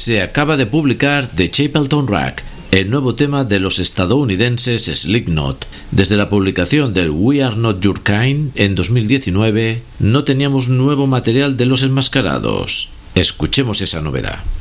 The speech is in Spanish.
se acaba de publicar The Chapelton Rack, el nuevo tema de los estadounidenses Slipknot. Desde la publicación del We Are Not Your Kind en 2019, no teníamos nuevo material de Los Enmascarados. Escuchemos esa novedad.